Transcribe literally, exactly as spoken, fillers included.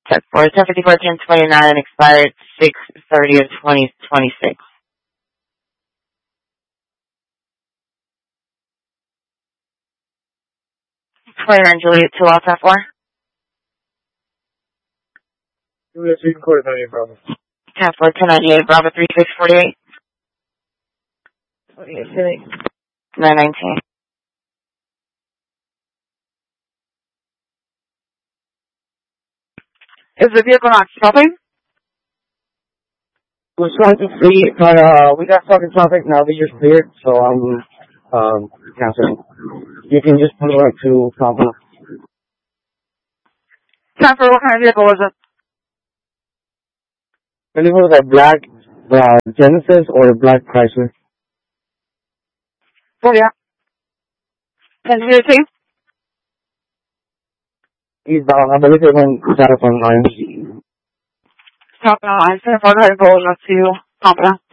Check for ten fifty-four, ten twenty-nine, expired six thirty of twenty twenty-six. Claire and Juliet, two Alta four. Juliet, three quarter ninety-eight, Bravo. ten four, ten ninety-eight, Bravo three six forty-eight. forty-eight, Civic. nine nineteen. Is the vehicle not stopping? We're trying to free, but uh, we got stuck in traffic. Now we just cleared, so I'm um canceling. You can just pull it to Pablo. Time for what kind of vehicle was it? And it was a black uh, Genesis or a black Chrysler. Oh, yeah. ten fifty-two? He's down. I believe it went set up online. Stop on line. Go ahead and pull it up to Pompano.